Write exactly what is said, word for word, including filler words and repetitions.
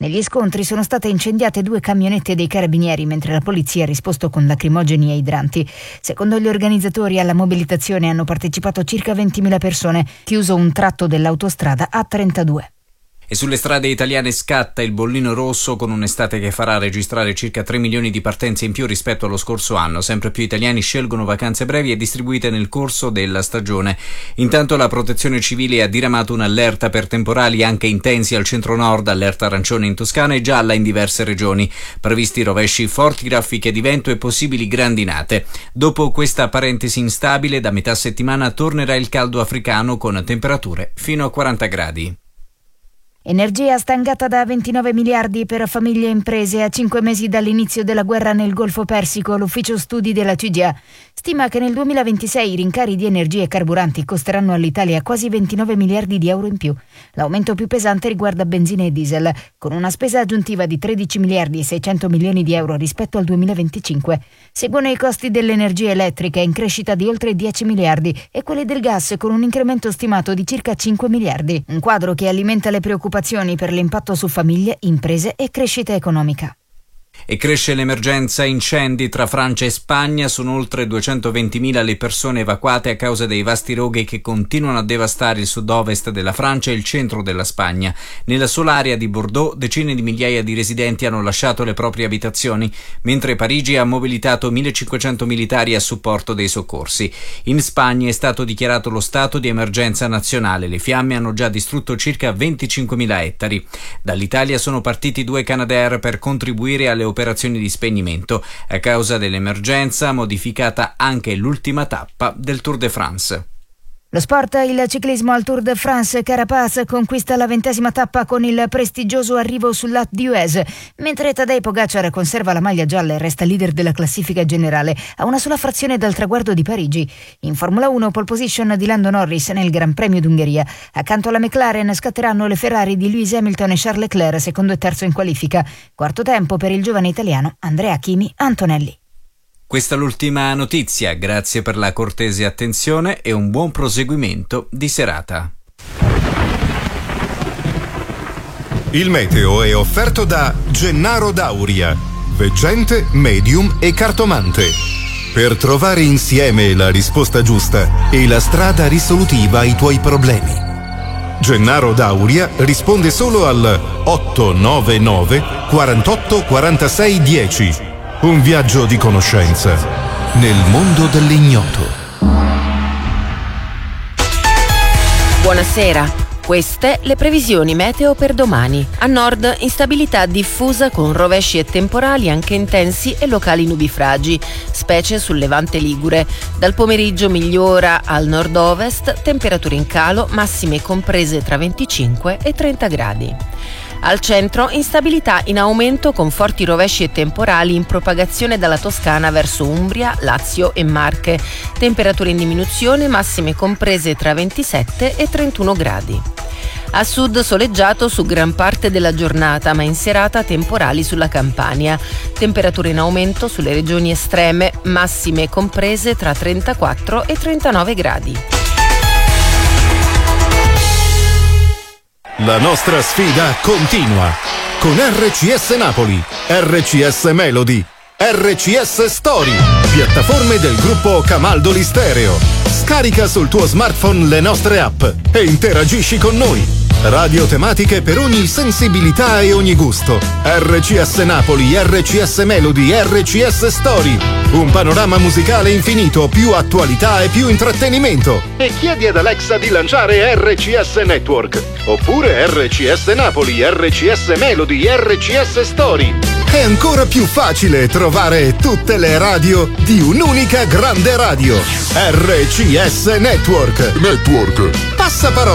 Negli scontri sono state incendiate due camionette dei carabinieri mentre la polizia ha risposto con lacrimogeni e idranti. Secondo gli organizzatori alla mobilitazione hanno partecipato circa ventimila persone, chiuso un tratto dell'autostrada A trentadue. E sulle strade italiane scatta il bollino rosso con un'estate che farà registrare circa tre milioni di partenze in più rispetto allo scorso anno. Sempre più italiani scelgono vacanze brevi e distribuite nel corso della stagione. Intanto la Protezione Civile ha diramato un'allerta per temporali anche intensi al centro-nord, allerta arancione in Toscana e gialla in diverse regioni. Previsti rovesci forti, raffiche di vento e possibili grandinate. Dopo questa parentesi instabile, da metà settimana tornerà il caldo africano con temperature fino a quaranta gradi. Energia stangata da ventinove miliardi per famiglie e imprese a cinque mesi dall'inizio della guerra nel Golfo Persico. L'ufficio studi della C G A stima che nel duemilaventisei i rincari di energia e carburanti costeranno all'Italia quasi ventinove miliardi di euro in più. L'aumento più pesante riguarda benzina e diesel, con una spesa aggiuntiva di tredici miliardi e seicento milioni di euro rispetto al duemilaventicinque. Seguono i costi dell'energia elettrica in crescita di oltre dieci miliardi e quelli del gas con un incremento stimato di circa cinque miliardi. Un quadro che alimenta le preoccupazioni per l'impatto su famiglie, imprese e crescita economica. E cresce l'emergenza incendi tra Francia e Spagna. Sono oltre duecentoventimila le persone evacuate a causa dei vasti roghi che continuano a devastare il sud-ovest della Francia e il centro della Spagna. Nella sola area di Bordeaux decine di migliaia di residenti hanno lasciato le proprie abitazioni, mentre Parigi ha mobilitato millecinquecento militari a supporto dei soccorsi. In Spagna è stato dichiarato lo stato di emergenza nazionale. Le fiamme hanno già distrutto circa venticinquemila ettari. Dall'Italia sono partiti due Canadair per contribuire alle operazioni di spegnimento. A causa dell'emergenza modificata anche l'ultima tappa del Tour de France. Lo sport, il ciclismo al Tour de France. Carapaz conquista la ventesima tappa con il prestigioso arrivo sull'Alpe d'Huez, mentre Tadej Pogacar conserva la maglia gialla e resta leader della classifica generale a una sola frazione dal traguardo di Parigi. In Formula uno, pole position di Lando Norris nel Gran Premio d'Ungheria. Accanto alla McLaren scatteranno le Ferrari di Lewis Hamilton e Charles Leclerc, secondo e terzo in qualifica. Quarto tempo per il giovane italiano Andrea Chimi Antonelli. Questa è l'ultima notizia, grazie per la cortese attenzione e un buon proseguimento di serata. Il meteo è offerto da Gennaro Dauria, veggente, medium e cartomante. Per trovare insieme la risposta giusta e la strada risolutiva ai tuoi problemi. Gennaro Dauria risponde solo al otto nove nove quarantotto quarantasei dieci. Un viaggio di conoscenza nel mondo dell'ignoto. Buonasera. Queste le previsioni meteo per domani. A nord instabilità diffusa con rovesci e temporali anche intensi e locali nubifragi, specie sul levante ligure. Dal pomeriggio migliora al nord-ovest, temperature in calo, massime comprese tra venticinque e trenta gradi. Al centro instabilità in aumento con forti rovesci e temporali in propagazione dalla Toscana verso Umbria, Lazio e Marche. Temperature in diminuzione, massime comprese tra ventisette e trentuno gradi. A sud soleggiato su gran parte della giornata, ma in serata temporali sulla Campania. Temperature in aumento sulle regioni estreme, massime comprese tra trentaquattro e trentanove gradi. La nostra sfida continua con R C S Napoli, R C S Melody, R C S Story, piattaforme del gruppo Camaldoli Stereo. Scarica sul tuo smartphone le nostre app e interagisci con noi. Radio tematiche per ogni sensibilità e ogni gusto. R C S Napoli, R C S Melody, R C S Story. Un panorama musicale infinito, più attualità e più intrattenimento. E chiedi ad Alexa di lanciare R C S Network. Oppure R C S Napoli, R C S Melody, R C S Story. È ancora più facile trovare tutte le radio di un'unica grande radio. R C S Network. Network. Passaparola.